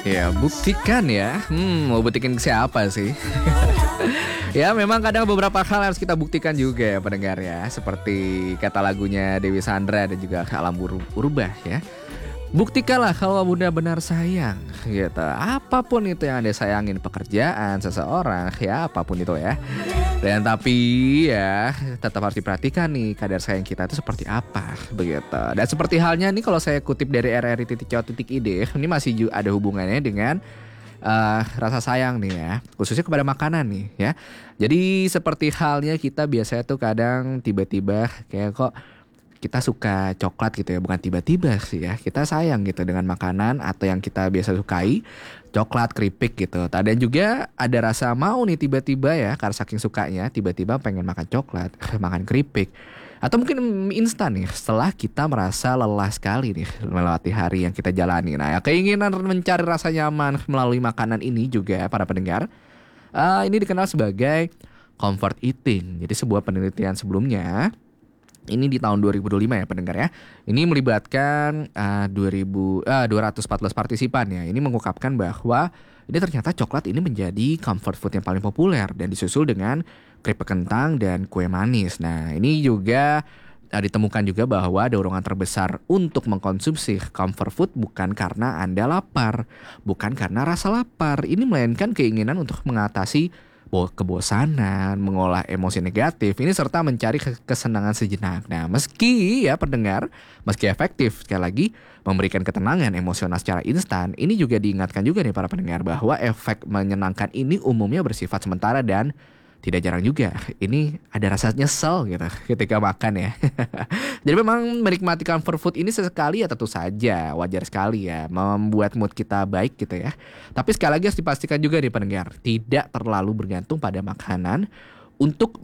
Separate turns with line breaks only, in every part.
Ya, buktikan ya. Mau buktikan ke siapa sih? Ya, memang kadang beberapa hal harus kita buktikan juga ya pendengar ya. Seperti kata lagunya Dewi Sandra dan juga Alam Urubah ya. Buktikanlah kalau benar-benar sayang gitu. Apapun itu yang Anda sayangin, pekerjaan, seseorang, ya apapun itu ya. Dan tapi ya tetap harus diperhatikan nih kadar sayang kita itu seperti apa begitu. Dan seperti halnya nih kalau saya kutip dari rri.co.id, ini masih ada hubungannya dengan rasa sayang nih ya, khususnya kepada makanan nih ya. Jadi seperti halnya kita biasanya tuh kadang tiba-tiba kayak kok kita suka coklat gitu ya, bukan tiba-tiba sih ya. Kita sayang gitu dengan makanan atau yang kita biasa sukai, coklat, keripik gitu. Dan juga ada rasa mau nih tiba-tiba ya, karena saking sukanya tiba-tiba pengen makan coklat, makan keripik. Atau mungkin mie instan nih setelah kita merasa lelah sekali nih melewati hari yang kita jalani. Nah, keinginan mencari rasa nyaman melalui makanan ini juga para pendengar, ini dikenal sebagai comfort eating. Jadi sebuah penelitian sebelumnya ini di tahun 2025 ya pendengar ya. Ini melibatkan 214 partisipan ya. Ini mengungkapkan bahwa ini ternyata coklat ini menjadi comfort food yang paling populer dan disusul dengan keripik kentang dan kue manis. Nah, ini juga ditemukan juga bahwa dorongan terbesar untuk mengkonsumsi comfort food bukan karena Anda lapar, bukan karena rasa lapar. Ini melainkan keinginan untuk mengatasi kebosanan, mengolah emosi negatif ini serta mencari kesenangan sejenak. Nah, meski ya pendengar, meski efektif sekali lagi memberikan ketenangan emosional secara instan, ini juga diingatkan juga nih para pendengar bahwa efek menyenangkan ini umumnya bersifat sementara dan tidak jarang juga ini ada rasa nyesel gitu ketika makan ya. Jadi memang menikmati comfort food ini sesekali ya tentu saja wajar sekali ya, membuat mood kita baik gitu ya. Tapi sekali lagi harus dipastikan juga nih pendengar, tidak terlalu bergantung pada makanan untuk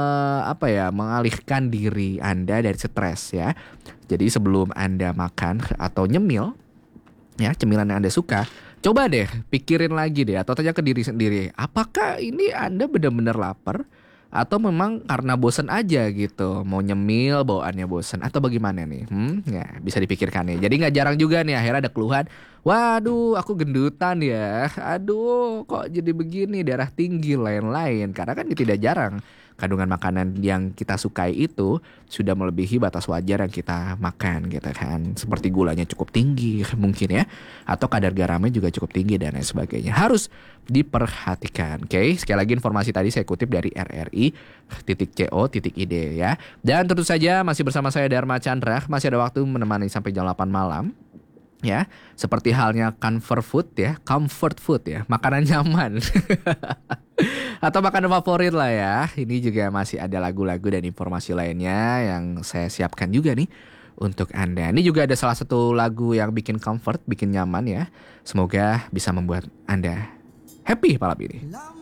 mengalihkan diri Anda dari stres ya. Jadi sebelum Anda makan atau nyemil ya, cemilan yang Anda suka, coba deh pikirin lagi deh atau tanya ke diri sendiri, apakah ini Anda benar-benar lapar atau memang karena bosan aja gitu, mau nyemil bawaannya bosan atau bagaimana nih? Ya bisa dipikirkan nih. Jadi nggak jarang juga nih akhirnya ada keluhan, waduh aku gendutan ya, aduh kok jadi begini, darah tinggi lain-lain. Karena kan tidak jarang kandungan makanan yang kita sukai itu sudah melebihi batas wajar yang kita makan gitu kan. Seperti gulanya cukup tinggi mungkin ya, atau kadar garamnya juga cukup tinggi dan lain sebagainya. Harus diperhatikan. Oke, sekali lagi informasi tadi saya kutip dari rri.co.id ya. Dan tentu saja masih bersama saya Dharma Chandra, masih ada waktu menemani sampai jam 8 malam. Ya, seperti halnya comfort food ya, makanan nyaman. Atau makanan favorit lah ya. Ini juga masih ada lagu-lagu dan informasi lainnya yang saya siapkan juga nih untuk Anda. Ini juga ada salah satu lagu yang bikin comfort, bikin nyaman ya. Semoga bisa membuat Anda happy malam ini.